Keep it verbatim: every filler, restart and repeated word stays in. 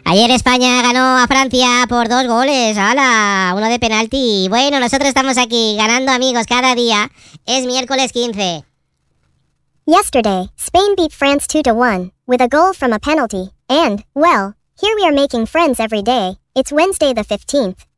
Ayer España ganó a Francia por dos goles, ¡hala! Uno de penalti. Bueno, nosotros estamos aquí ganando, amigos, cada día. Es miércoles quince. Yesterday, Spain beat France two to one, with a goal from a penalty, and, well, here we are making friends every day. It's Wednesday the fifteenth.